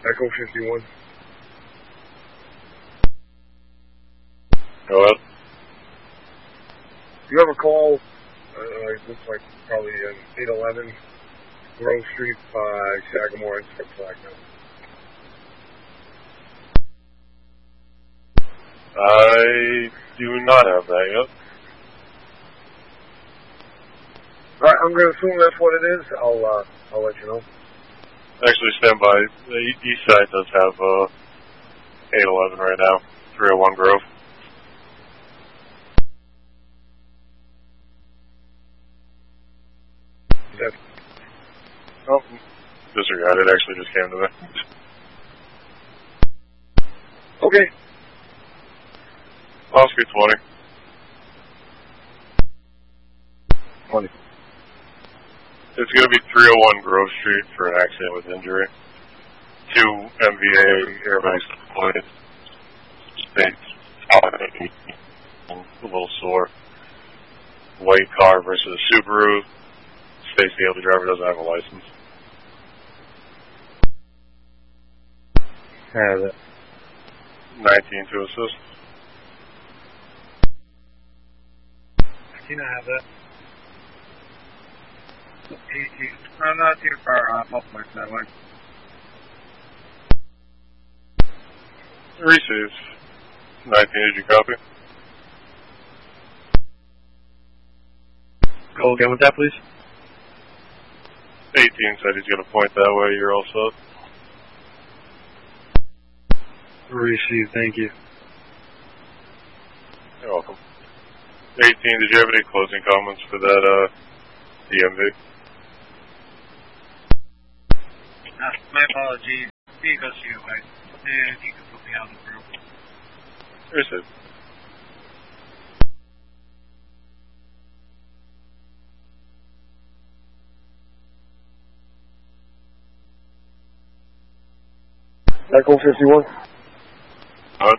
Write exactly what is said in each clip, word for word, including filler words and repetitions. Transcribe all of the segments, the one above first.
Echo fifty-one. Go ahead. You have a call, uh, it looks like probably in eight eleven Grove Street by Sagamore and Six Flags. I do not have that yet. Alright, I'm going to assume that's what it is. I'll, uh, I'll let you know. Actually, stand by. The east side does have uh, eight eleven right now, three oh one Grove. That, oh, disregard. It actually just came to me. Okay. Oscar twenty. twenty. It's going to be three oh one Grove Street for an accident with injury. Two M V A airbags deployed. States a little sore. White car versus a Subaru. States the other driver doesn't have a license. Have it. nineteen to assist. nineteen, I have that. eighteen. I'm not too far off. I'll push that way. Receive. nineteen, did you copy? Go again with that, please. eighteen said he's going to point that way. You're all set. Receive, thank you. You're welcome. eighteen, did you have any closing comments for that uh, D M V? Uh, my apologies. Because you, I, and you can put me out of the group. Receive. Echo fifty-one. What?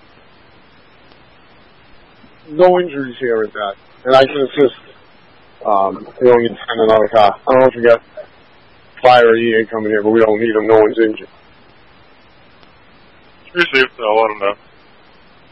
No injuries here at that. And I can assist. Um, we don't need to send another car. I don't know if we got fire or E A coming here, but we don't need them. No one's injured. Received. I'll let him know.